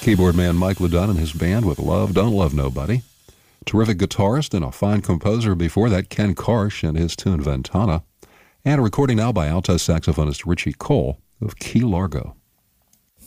Keyboard man Mike LeDun and his band with Love Don't Love Nobody. Terrific guitarist and a fine composer before that, Ken Karsh and his tune Ventana. And a recording now by alto saxophonist Richie Cole of Key Largo.